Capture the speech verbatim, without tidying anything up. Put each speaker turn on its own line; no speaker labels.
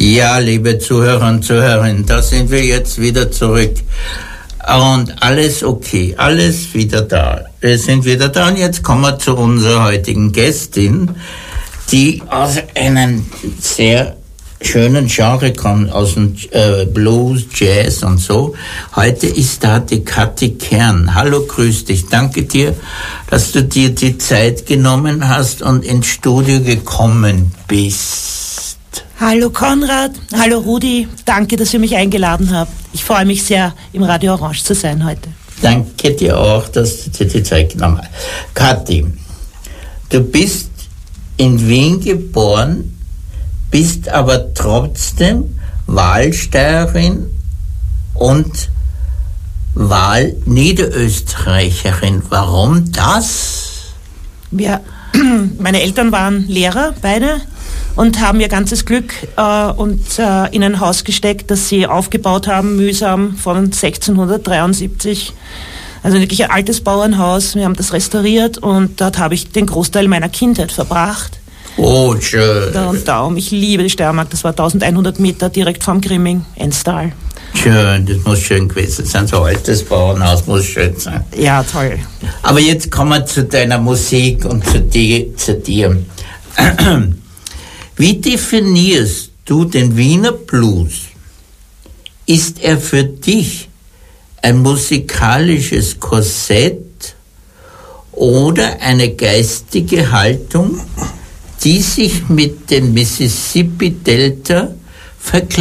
Ja, liebe Zuhörer und Zuhörerinnen, da sind wir jetzt wieder zurück. Und alles okay, alles wieder da. Wir sind wieder da und jetzt kommen wir zu unserer heutigen Gästin, die aus einem sehr schönen Genre kommt, aus dem äh, Blues, Jazz und so. Heute ist da die Kathi Kern. Hallo, grüß dich. Danke dir, dass du dir die Zeit genommen hast und ins Studio gekommen bist.
Hallo Konrad, hallo Rudi, danke, dass ihr mich eingeladen habt. Ich freue mich sehr, im Radio Orange zu sein heute.
Danke dir auch, dass du dir die Zeit genommen hast. Kathi, du bist in Wien geboren, bist aber trotzdem Wahlsteirerin und Wahlniederösterreicherin. Warum das?
Ja, meine Eltern waren Lehrer, beide, und haben ihr ganzes Glück äh, und, äh, in ein Haus gesteckt, das sie aufgebaut haben, mühsam von sechzehnhundertdreiundsiebzig. Also wirklich ein altes Bauernhaus. Wir haben das restauriert und dort habe ich den Großteil meiner Kindheit verbracht.
Oh, schön.
Da und darum, ich liebe die Steiermark. Das war eintausendeinhundert Meter direkt vom Grimming, Enstal.
Schön, das muss schön gewesen sein. So ein altes Bauernhaus muss schön sein.
Ja, toll.
Aber jetzt kommen wir zu deiner Musik und zu dir. Zu dir. Wie definierst du den Wiener Blues? Ist er für dich ein musikalisches Korsett oder eine geistige Haltung, die sich mit dem Mississippi-Delta vergleicht?